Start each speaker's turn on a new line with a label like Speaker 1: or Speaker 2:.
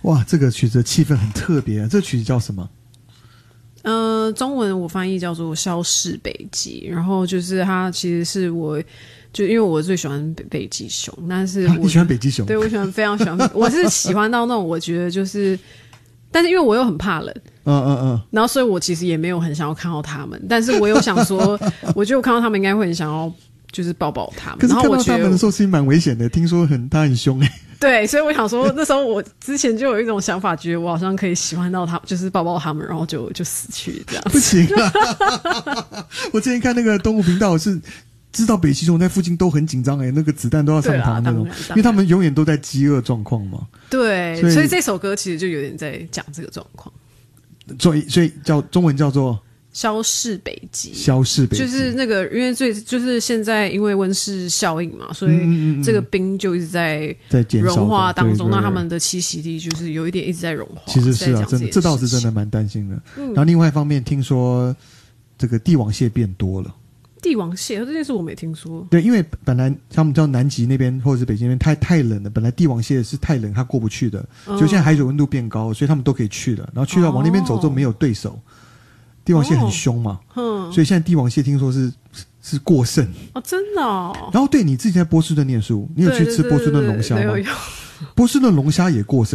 Speaker 1: 哇，这个曲子的气氛很特别啊，这曲子叫什么？
Speaker 2: 中文我翻译叫做《消逝北极》，然后就是它其实是就因为我最喜欢北极熊，但是
Speaker 1: 你喜欢北极熊？
Speaker 2: 对，我非常喜欢，我是喜欢到那种我觉得就是，但是因为我又很怕冷，然后所以我其实也没有很想要看到他们，但是我有想说，我觉得我看到他们应该会很想要就是抱抱他们，
Speaker 1: 可是看到
Speaker 2: 然后
Speaker 1: 他们的时候其实蛮危险的，听说他很凶
Speaker 2: 对，所以我想说，那时候我之前就有一种想法，觉得我好像可以喜欢到他，就是抱抱他们，然后就死去这样子。
Speaker 1: 不行啊！我之前看那个动物频道是知道北极熊在附近都很紧张那个子弹都要上膛那种，因为他们永远都在饥饿状况嘛。
Speaker 2: 对，所以这首歌其实就有点在讲这个状况。
Speaker 1: 所以中文叫做
Speaker 2: 消逝北极，
Speaker 1: 消逝北极
Speaker 2: 就是那个，因为就是现在因为温室效应嘛，所以这个冰就一直在融化当中，那他们的栖息地就是有一点一直在融化。
Speaker 1: 其实是啊，真的，这倒是真的蛮担心的。然后另外一方面，听说这个帝王蟹变多了。
Speaker 2: 帝王蟹这件事我没听说。
Speaker 1: 对，因为本来他们叫南极那边或者是北极那边太冷了，本来帝王蟹是太冷它过不去的，就现在海水温度变高，所以他们都可以去了。然后去到往那边走之后没有对手。帝王蟹很凶嘛，所以现在帝王蟹听说是过剩
Speaker 2: 哦，真的哦。
Speaker 1: 然后对，你自己在波士顿念书，你有去吃波士顿龙虾吗？
Speaker 2: 有。
Speaker 1: 波士顿龙虾也过剩。